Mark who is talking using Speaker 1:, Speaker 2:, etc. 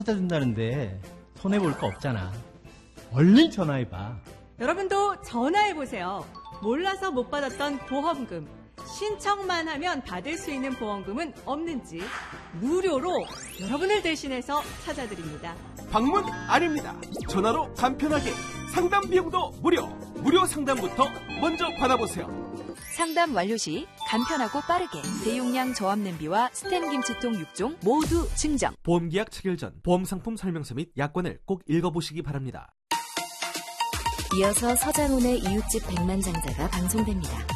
Speaker 1: 찾아준다는데 손해볼 거 없잖아. 얼른 전화해봐.
Speaker 2: 여러분도 전화해보세요. 몰라서 못 받았던 보험금, 신청만 하면 받을 수 있는 보험금은 없는지 무료로 여러분을 대신해서 찾아드립니다.
Speaker 3: 방문 아닙니다. 전화로 간편하게 상담 비용도 무료 상담부터 먼저 받아보세요.
Speaker 4: 상담 완료 시 간편하고 빠르게 대용량 저압 냄비와 스텐 김치통 6종 모두 증정.
Speaker 3: 보험계약 체결 전 보험상품 설명서 및 약관을 꼭 읽어보시기 바랍니다.
Speaker 4: 이어서 서장훈의 이웃집 백만장자가 방송됩니다.